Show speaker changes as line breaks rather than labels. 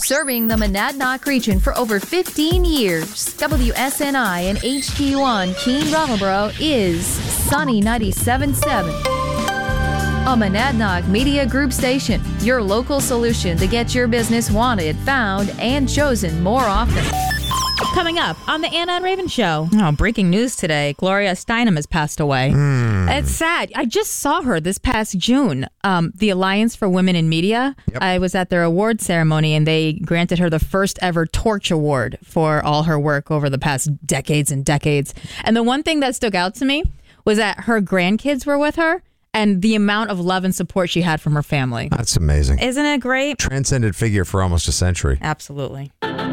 Serving the Monadnock region for over 15 years, WSNI and HD1 Keene Brattleboro is Sunny 97.7. A Monadnock Media Group station, your local solution to get your business wanted, found, and chosen more often.
Coming up on the Anna and Raven Show. Oh, breaking news today. Gloria Steinem has passed away. It's sad. I just saw her this past June. The Alliance for Women in Media. Yep. I was at their award ceremony, and they granted her the first ever Torch Award for all her work over the past decades and decades. And the one thing that stuck out to me was that her grandkids were with her, and the amount of love and support she had from her family.
That's amazing.
Isn't it great?
Transcendent figure for almost a century.
Absolutely.